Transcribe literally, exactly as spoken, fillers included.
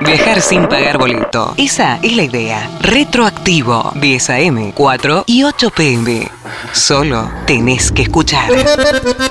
Viajar sin pagar boleto. Esa es la idea. Retroactivo. diez a eme, cuatro y ocho pe eme. Solo tenés que escuchar.